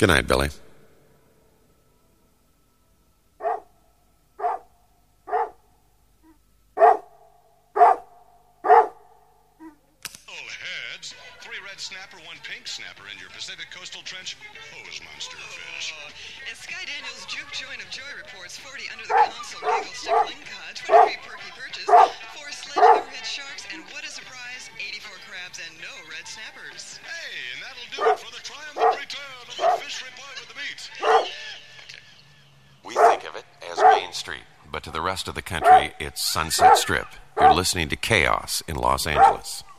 Good night, Billy. Snapper, one pink snapper in your Pacific Coastal Trench. Hose monster fish. And Sky Daniels' Juke Joint of Joy reports 40 under the console giggle stick lingcod, 23 perky perches, 4 sledge hammerhead sharks, and what a surprise, 84 crabs and no red snappers. Hey, and that'll do it for the triumphant return of the fish report with the meat. Okay. We think of it as Main Street, but to the rest of the country, it's Sunset Strip. You're listening to Chaos in Los Angeles.